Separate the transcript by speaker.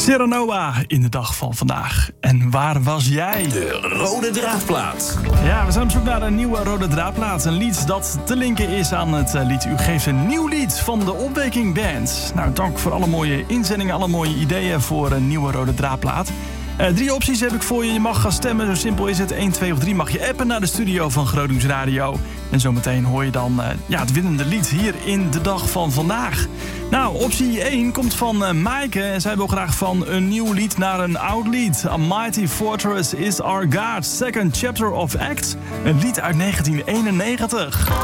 Speaker 1: Serranoa in de dag van vandaag. En waar was jij?
Speaker 2: De rode draadplaat.
Speaker 1: Ja, we zijn op zoek naar een nieuwe rode draadplaat. Een lied dat te linken is aan het lied U Geeft een nieuw lied van de Opweking Band. Nou, dank voor alle mooie inzendingen, alle mooie ideeën voor een nieuwe rode draadplaat. 3 opties heb ik voor je. Je mag gaan stemmen, zo simpel is het. 1, 2 of 3 mag je appen naar de studio van Gronings Radio. En zometeen hoor je dan het winnende lied hier in de dag van vandaag. Nou, optie 1 komt van Maaike. En zij wil graag van een nieuw lied naar een oud lied. A Mighty Fortress is Our God, Second Chapter of Acts. Een lied uit 1991.